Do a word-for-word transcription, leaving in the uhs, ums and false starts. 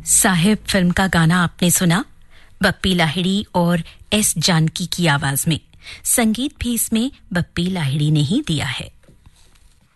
Sahib film का गाना आपने सुना, बप्पी लाहिड़ी और एस जानकी की आवाज में। संगीत भी इसमें बप्पी लाहिड़ी ने ही दिया है।